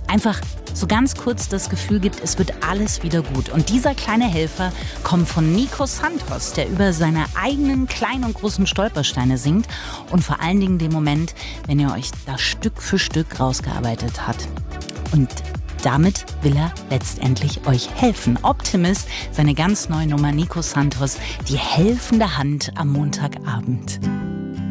einfach so ganz kurz das Gefühl gibt, es wird alles wieder gut. Und dieser kleine Helfer kommt von Nico Santos, der über seine eigenen kleinen und großen Stolpersteine singt und vor allen Dingen den Moment, wenn er euch da Stück für Stück rausgearbeitet hat. Und damit will er letztendlich euch helfen. Optimist, seine ganz neue Nummer, Nico Santos, die helfende Hand am Montagabend.